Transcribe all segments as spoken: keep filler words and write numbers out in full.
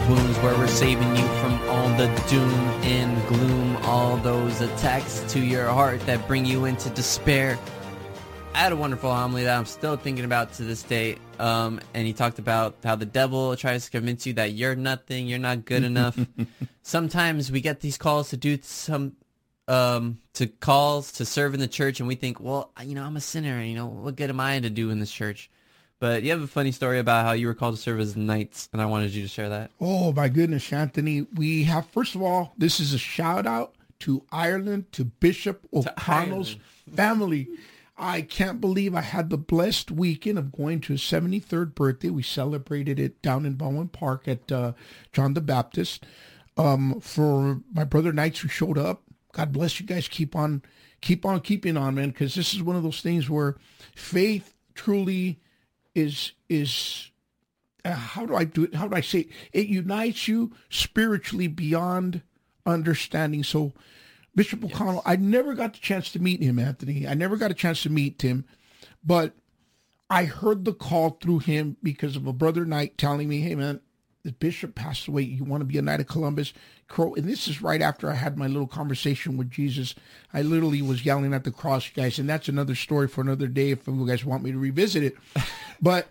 wounds, where we're saving you from all the doom and gloom, all those attacks to your heart that bring you into despair. I had a wonderful homily that I'm still thinking about to this day, um, and he talked about how the devil tries to convince you that you're nothing, you're not good enough. Sometimes we get these calls to do some, um, to calls to serve in the church, and we think, well, you know, I'm a sinner, you know, what good am I to do in this church? But you have a funny story about how you were called to serve as knights, and I wanted you to share that. Oh, my goodness, Anthony. We have, first of all, this is a shout out to Ireland, to Bishop O'Connell's family. I can't believe I had the blessed weekend of going to his seventy-third birthday. We celebrated it down in Baldwin Park at uh, John the Baptist. Um, for my brother Knights who showed up, God bless you guys. Keep on, keep on keeping on, man, because this is one of those things where faith truly is, is uh, how do I do it? How do I say it? It unites you spiritually beyond understanding. So Bishop yes. O'Connell, I never got the chance to meet him, Anthony. I never got a chance to meet him, but I heard the call through him because of a brother Knight telling me, hey, man, the bishop passed away. You want to be a Knight of Columbus? Crow. And this is right after I had my little conversation with Jesus. I literally was yelling at the cross, guys, and that's another story for another day if you guys want me to revisit it. but,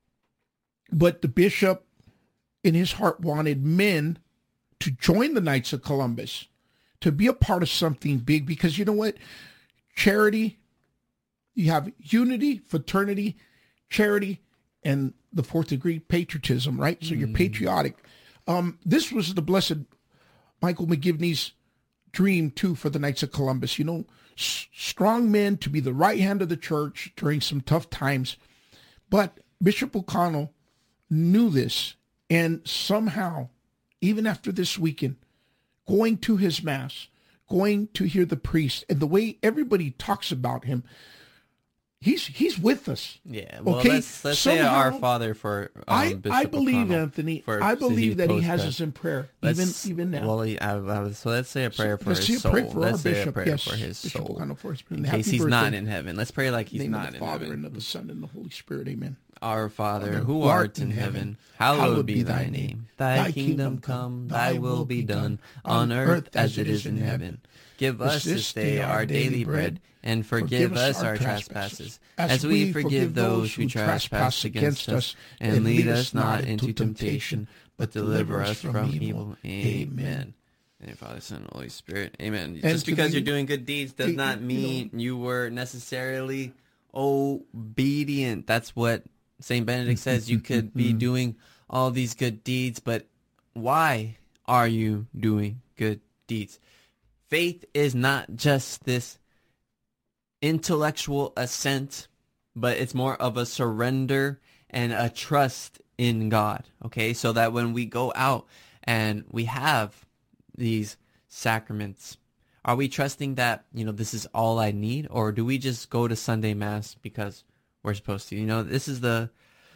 but the bishop in his heart wanted men to join the Knights of Columbus, to be a part of something big, because you know what? Charity, you have unity, fraternity, charity, and the fourth degree patriotism, right? So you're patriotic. Um, this was the blessed Michael McGivney's dream too for the Knights of Columbus. You know, s- strong men to be the right hand of the church during some tough times. But Bishop O'Connell knew this, and somehow, even after this weekend, going to his mass, going to hear the priest, and the way everybody talks about him, he's he's with us. Yeah. Well, okay? let's, let's say our Father for um, I, Bishop I believe, O'Connell, Anthony, for, I believe that he has that. us in prayer, let's, even even now. Well, he, I, I, so let's say a prayer so, for let's his say a prayer soul. for let's our say bishop, a prayer yes, for his Bishop soul. O'Connell, for his in Happy case he's birthday. not in heaven. Let's pray like he's In the not name of in the Father, heaven. and of the Son, and the Holy Spirit. Amen. Our Father, Father, who art in heaven, hallowed be thy name. Thy kingdom come, thy will be done, on earth as it is in heaven. Give us this day our daily bread, and forgive us our trespasses, as we forgive those who trespass against us. And lead us not into temptation, but deliver us from evil. Amen. And Father, Son, and Holy Spirit. Amen. Just because you're doing good deeds does not mean you were necessarily obedient. That's what Saint Benedict says. You could be doing all these good deeds, but why are you doing good deeds? Faith is not just this intellectual assent, but it's more of a surrender and a trust in God, okay? So that when we go out and we have these sacraments, are we trusting that, you know, this is all I need? Or do we just go to Sunday Mass because we're supposed to? You know, this is the,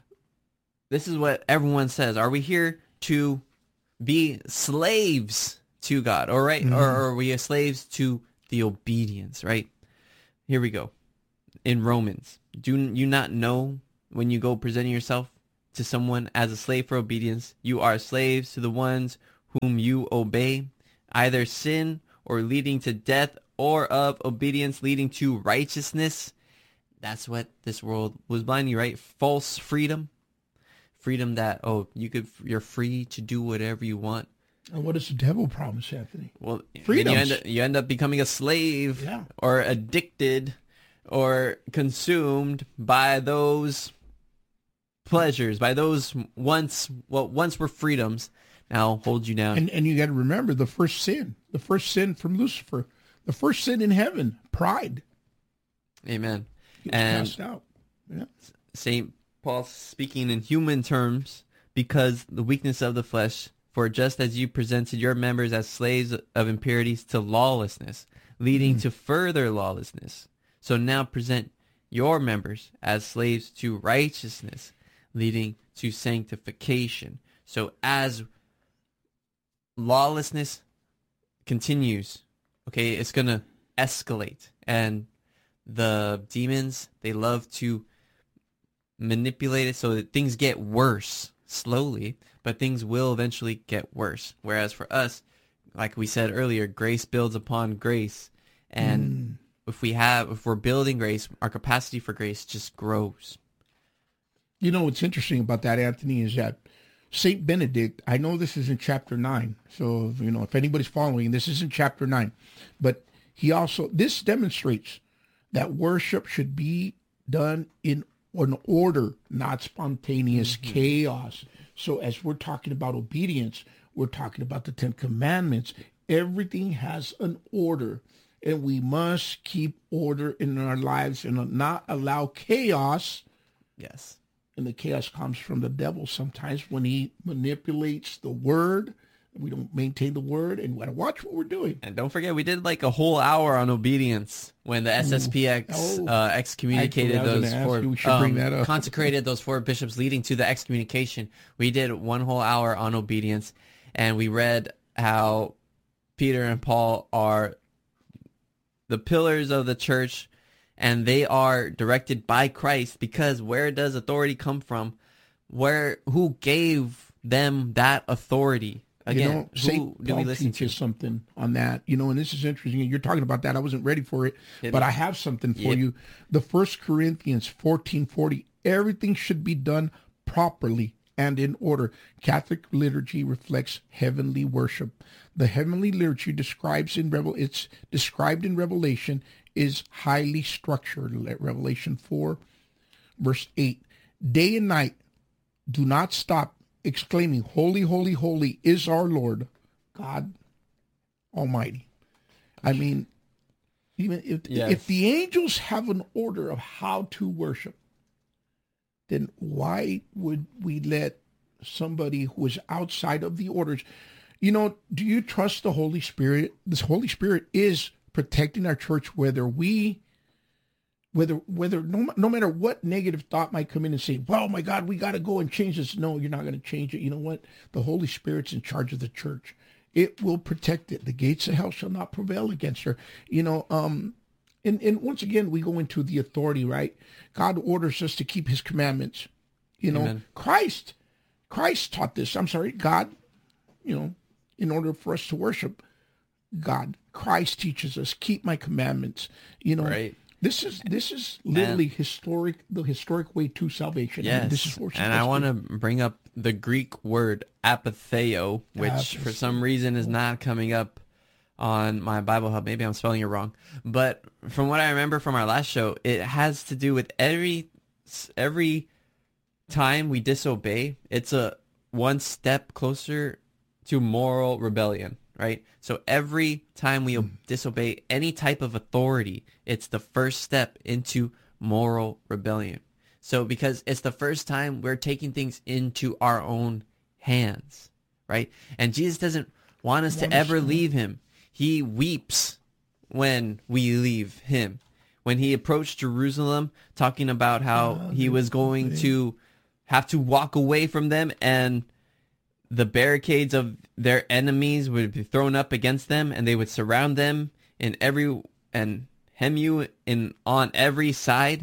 this is what everyone says. Are we here to be slaves to God, all right? Mm-hmm. Or, or are we slaves to the obedience, right? Here we go. In Romans, do you not know when you go presenting yourself to someone as a slave for obedience, you are slaves to the ones whom you obey, either sin or leading to death, or of obedience leading to righteousness? That's what this world was blinding you, right? False freedom. Freedom that, oh, you could, you're free to do whatever you want. And what does the devil promise, Anthony? Well, freedom. You end, up, you end up becoming a slave, yeah, or addicted or consumed by those pleasures, by those once what once were freedoms, now hold you down. And and you got to remember the first sin, the first sin from Lucifer, the first sin in heaven, pride. Amen. He was and cast out. Yeah. Saint Paul speaking in human terms, because the weakness of the flesh. For just as you presented your members as slaves of impurities to lawlessness, leading mm. to further lawlessness, so now present your members as slaves to righteousness, leading to sanctification. So as lawlessness continues, okay, it's going to escalate. And the demons, they love to manipulate it so that things get worse. slowly, but things will eventually get worse. Whereas for us, like we said earlier, grace builds upon grace. And mm. if we have, if we're building grace, our capacity for grace just grows. You know, what's interesting about that, Anthony, is that Saint Benedict, I know this is in chapter nine. So, you know, if anybody's following, this is in chapter nine. But he also, this demonstrates that worship should be done in an order, not spontaneous mm-hmm. chaos. So as we're talking about obedience, we're talking about the Ten Commandments. Everything has an order, and we must keep order in our lives and not allow chaos. Yes. And the chaos comes from the devil sometimes when he manipulates the word. We don't maintain the word, and we gotta watch what we're doing. And don't forget, we did like a whole hour on obedience when the S S P X oh, uh, excommunicated those four, we should um, bring that up. consecrated those four bishops, leading to the excommunication. We did one whole hour on obedience, and we read how Peter and Paul are the pillars of the church, and they are directed by Christ, because where does authority come from? Where, who gave them that authority? Again, you know, Saint Paul teaches something on that, you know, and this is interesting. You're talking about that. I wasn't ready for it, it but I have something for yep. you. The First Corinthians fourteen forty, everything should be done properly and in order. Catholic liturgy reflects heavenly worship. The heavenly liturgy describes in Revel, it's described in Revelation is highly structured. Revelation four, verse eight, day and night, do not stop exclaiming, holy, holy, holy is our Lord, God Almighty. I mean, even if, yes. if the angels have an order of how to worship, then why would we let somebody who is outside of the orders? You know, do you trust the Holy Spirit? This Holy Spirit is protecting our church, whether we Whether, whether no, no matter what negative thought might come in and say, well, my God, we got to go and change this. No, you're not going to change it. You know what? The Holy Spirit's in charge of the church. It will protect it. The gates of hell shall not prevail against her. You know, um, and, and once again, we go into the authority, right? God orders us to keep his commandments. You know, Amen. Christ, Christ taught this. I'm sorry, God, you know, in order for us to worship God, Christ teaches us, keep my commandments, you know. Right. This is this is literally and, historic, the historic way to salvation. Yes, I mean, this is and I want to bring up the Greek word apatheo, which apatheo. for some reason is not coming up on my Bible Hub. Maybe I'm spelling it wrong. But from what I remember from our last show, it has to do with every every time we disobey, it's a one step closer to moral rebellion. Right? So every time we mm. disobey any type of authority, it's the first step into moral rebellion. So because it's the first time we're taking things into our own hands, right? And Jesus doesn't want us to ever leave him. He weeps when we leave him. When he approached Jerusalem, talking about how he was going to have to walk away from them, and the barricades of their enemies would be thrown up against them, and they would surround them in every and hem you in on every side.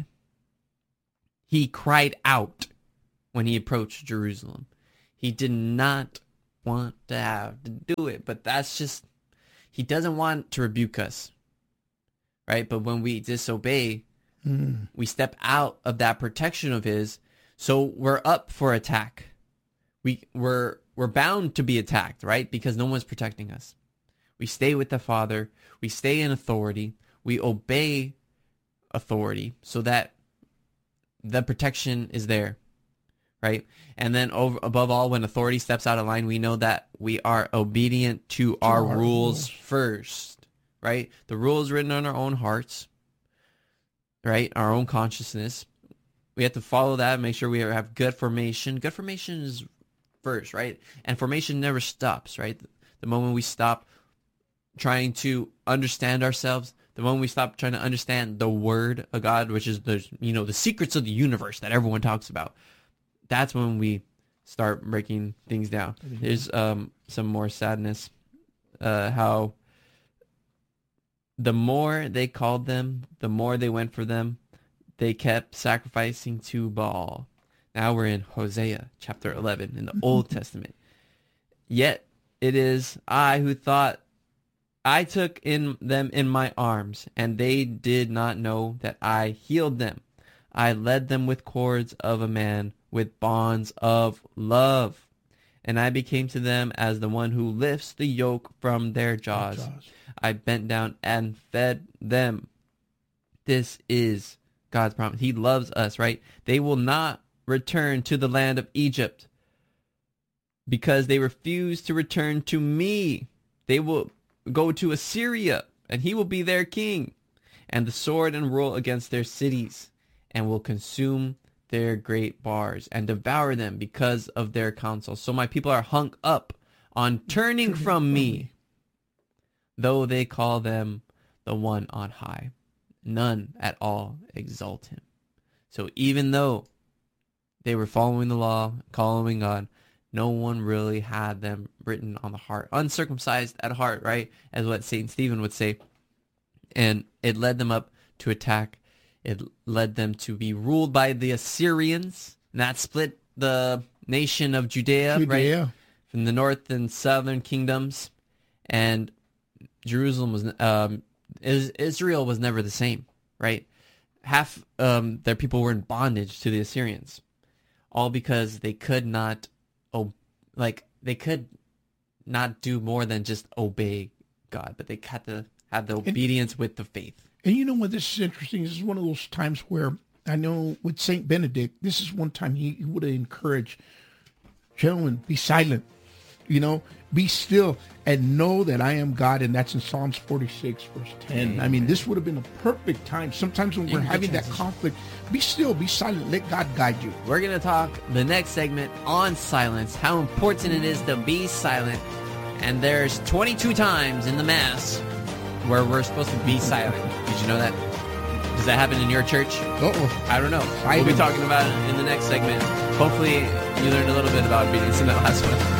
He cried out when he approached Jerusalem. He did not want to have to do it, but that's just, he doesn't want to rebuke us, right? But when we disobey, mm. we step out of that protection of his, so we're up for attack. We we're we're bound to be attacked, right? Because no one's protecting us. We stay with the Father. We stay in authority. We obey authority so that the protection is there, right? And then over, above all, when authority steps out of line, we know that we are obedient to, to our, our rules, rules first, right? The rules written on our own hearts, right? Our own consciousness. We have to follow that, make sure we have good formation. Good formation is first, right? And formation never stops, right? The moment we stop trying to understand ourselves, the moment we stop trying to understand the word of God, which is the, you know, the secrets of the universe that everyone talks about, that's when we start breaking things down. Mm-hmm. There's um, some more sadness, uh, how the more they called them, the more they went for them, they kept sacrificing to Baal. Now we're in Hosea chapter eleven in the Old Testament. Yet it is I who thought I took in them in my arms, and they did not know that I healed them. I led them with cords of a man, with bonds of love. And I became to them as the one who lifts the yoke from their jaws. jaws. I bent down and fed them. This is God's promise. He loves us, right? They will not return to the land of Egypt because they refuse to return to me. They will go to Assyria, and he will be their king, and the sword and rule against their cities, and will consume their great bars and devour them because of their counsel. So my people are hung up on turning from me, though they call them the one on high. None at all exalt him. So even though they were following the law, following God, no one really had them written on the heart. Uncircumcised at heart, right? As what Saint Stephen would say. And it led them up to attack. It led them to be ruled by the Assyrians. And that split the nation of Judea, Judea. right? From the north and southern kingdoms. And Jerusalem was, um, Israel was never the same, right? Half um, their people were in bondage to the Assyrians. All because they could not, oh, like, they could not do more than just obey God. But they had to have the obedience and, with the faith. And you know what, this is interesting. This is one of those times where I know with Saint Benedict, this is one time he, he would have encouraged, gentlemen, be silent, you know, be still and know that I am God. And that's in Psalms forty-six, verse ten. Amen. I mean, this would have been a perfect time. Sometimes when we're having that conflict, be still, be silent, let God guide you. We're going to talk the next segment on silence, how important it is to be silent. And there's twenty-two times in the Mass where we're supposed to be silent. Did you know that? Does that happen in your church? Uh-oh. I don't know. We'll be talking about it in the next segment. Hopefully you learned a little bit about obedience in that last one.